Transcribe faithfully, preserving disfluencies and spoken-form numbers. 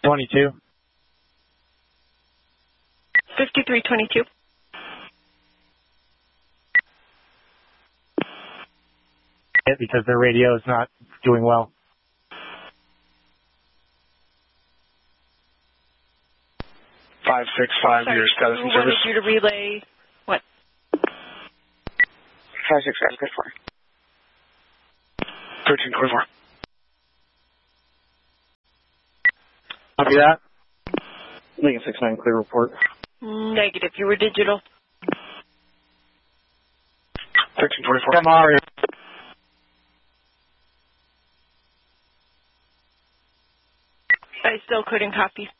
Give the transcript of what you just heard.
twenty-two. fifty-three twenty-two. Because their radio is not doing well. five six five, Sorry, your status and service. Who wanted you to relay what? five six five, good for. thirteen twenty-four. Copy that. Lincoln six nine, clear report. Negative. You were digital. thirteen twenty-four. From our I still couldn't copy.